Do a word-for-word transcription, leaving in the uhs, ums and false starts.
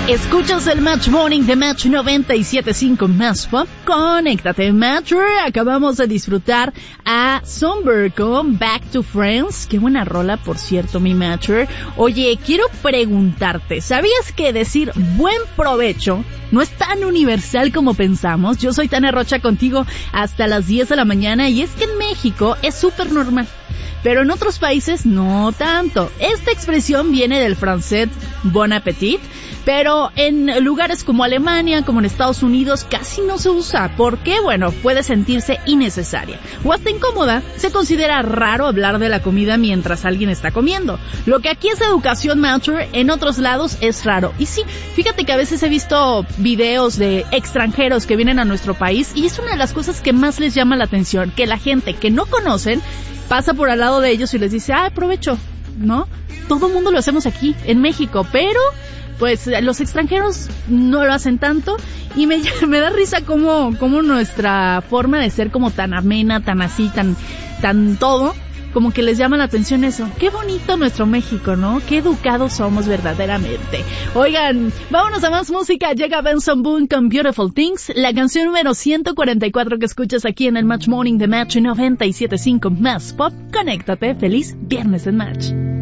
Escuchas el Match Morning de Match noventa y siete punto cinco Más Pop. Conéctate, Matcher. Acabamos de disfrutar a Somber con Back to Friends. Qué buena rola, por cierto, mi Matcher. Oye, quiero preguntarte, ¿sabías que decir buen provecho no es tan universal como pensamos? Yo soy Tania Rocha contigo hasta las diez de la mañana y es que en México es súper normal, pero en otros países no tanto. Esta expresión viene del francés bon appétit, pero en lugares como Alemania, como en Estados Unidos, casi no se usa. ¿Por qué? Bueno, puede sentirse innecesaria o hasta incómoda. Se considera raro hablar de la comida mientras alguien está comiendo. Lo que aquí es educación mature, en otros lados es raro. Y sí, fíjate que a veces he visto videos de extranjeros que vienen a nuestro país y es una de las cosas que más les llama la atención, que la gente que no conocen pasa por al lado de ellos y les dice, ah, aprovecho, ¿no? Todo el mundo lo hacemos aquí, en México, pero pues los extranjeros no lo hacen tanto y me, me da risa como, como nuestra forma de ser como tan amena, tan así, tan, tan todo, como que les llama la atención eso. Qué bonito nuestro México, ¿no? Qué educados somos verdaderamente. Oigan, vámonos a más música. Llega Benson Boone con Beautiful Things, la canción número ciento cuarenta y cuatro que escuchas aquí en el Match Morning de Match noventa y siete punto cinco Más Pop. Conéctate, feliz viernes en Match.